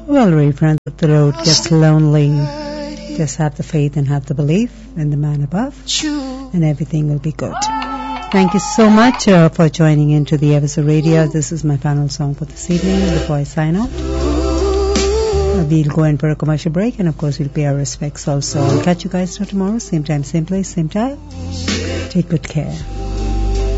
Well, read friends, if the road gets lonely, just have the faith and have the belief in the man above, and everything will be good. Thank you so much for joining into the Episode Radio. This is my final song for this evening before I sign off. We'll go in for a commercial break, and of course we'll pay our respects also. I'll catch you guys tomorrow, same time, same place, same time. Take good care.